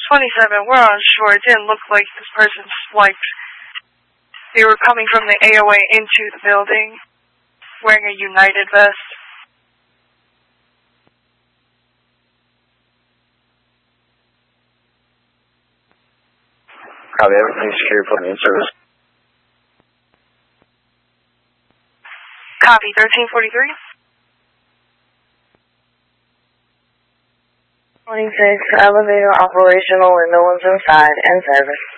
27, we're unsure. It didn't look like this person's, like, they were coming from the AOA into the building, wearing a United vest. Copy, everything secure, put me in service. Copy, 1343. 26, elevator operational and no one's inside, and service.